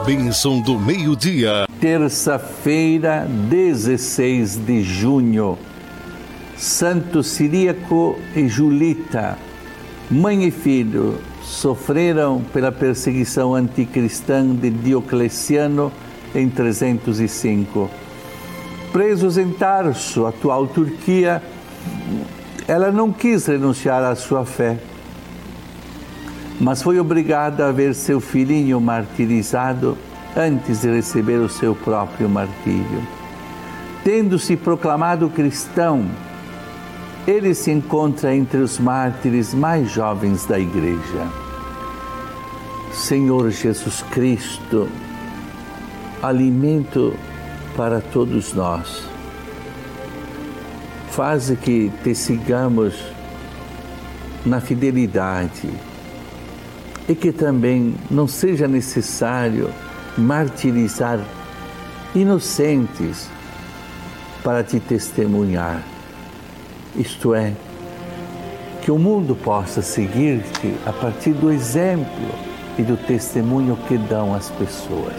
Bênção do meio-dia. Terça-feira, 16 de junho. Santo Ciríaco e Julita, mãe e filho, sofreram pela perseguição anticristã de Diocleciano em 305. Presos em Tarso, atual Turquia, ela não quis renunciar à sua fé, mas foi obrigada a ver seu filhinho martirizado antes de receber o seu próprio martírio. Tendo-se proclamado cristão, ele se encontra entre os mártires mais jovens da Igreja. Senhor Jesus Cristo, alimento para todos nós, faz que te sigamos na fidelidade e que também não seja necessário martirizar inocentes para te testemunhar. Isto é, que o mundo possa seguir-te a partir do exemplo e do testemunho que dão as pessoas.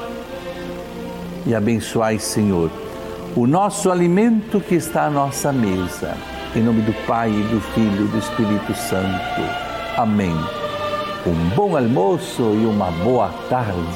E abençoai, Senhor, o nosso alimento que está à nossa mesa. Em nome do Pai, e do Filho e do Espírito Santo. Amém. Um bom almoço e uma boa tarde.